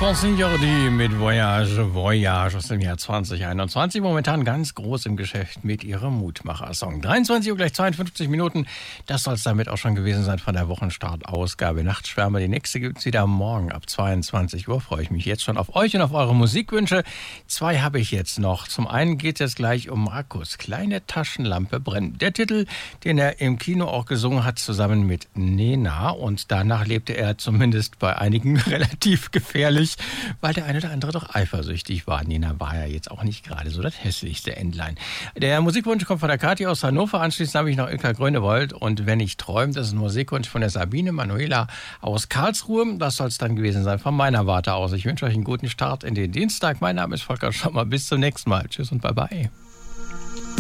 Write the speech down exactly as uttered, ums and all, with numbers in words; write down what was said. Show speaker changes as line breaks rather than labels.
Francine Jordi mit Voyage, Voyage aus dem Jahr zwanzig einundzwanzig. Momentan ganz groß im Geschäft mit ihrem Mutmacher-Song. dreiundzwanzig Uhr gleich zweiundfünfzig Minuten. Das soll es damit auch schon gewesen sein von der Wochenstart-Ausgabe Nachtschwärmer. Die nächste gibt es wieder morgen ab zweiundzwanzig Uhr. Freue ich mich jetzt schon auf euch und auf eure Musikwünsche. Zwei habe ich jetzt noch. Zum einen geht es jetzt gleich um Markus. Kleine Taschenlampe brennt. Der Titel, den er im Kino auch gesungen hat, zusammen mit Nena. Und danach lebte er zumindest bei einigen relativ gefährlich, weil der eine oder andere doch eifersüchtig war. Nena war ja jetzt auch nicht gerade so das hässlichste Entlein. Der Musikwunsch kommt von der Kathi aus Hannover. Anschließend habe ich noch Ilka Grönewold und Wenn ich träume, das ist ein Musikwunsch von der Sabine Manuela aus Karlsruhe. Das soll es dann gewesen sein von meiner Warte aus. Ich wünsche euch einen guten Start in den Dienstag. Mein Name ist Volker Schommer. Bis zum nächsten Mal. Tschüss und bye bye.